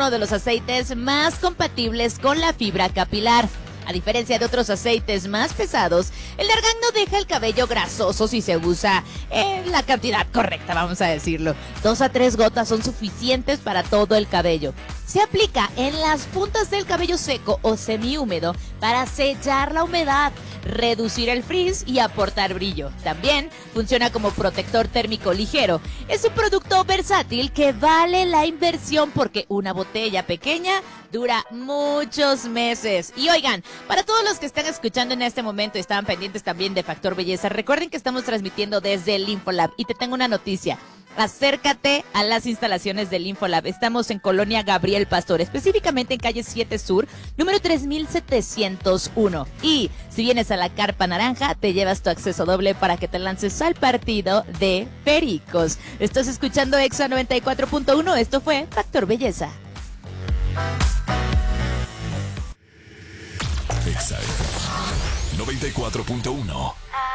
uno de los aceites más compatibles con la fibra capilar. A diferencia de otros aceites más pesados, el argán no deja el cabello grasoso si se usa en la cantidad correcta, vamos a decirlo. 2 a 3 gotas son suficientes para todo el cabello. Se aplica en las puntas del cabello seco o semihúmedo para sellar la humedad, reducir el frizz y aportar brillo. También funciona como protector térmico ligero. Es un producto versátil que vale la inversión porque una botella pequeña dura muchos meses. Y oigan, para todos los que están escuchando en este momento y estaban pendientes también de Factor Belleza, recuerden que estamos transmitiendo desde el InfoLab y te tengo una noticia. Acércate a las instalaciones del InfoLab. Estamos en Colonia Gabriel Pastor, específicamente en calle 7 Sur, número 3701. Y si vienes a la Carpa Naranja, te llevas tu acceso doble para que te lances al partido de Pericos. Estás escuchando Exa 94.1. Esto fue Factor Belleza. Exa 94.1.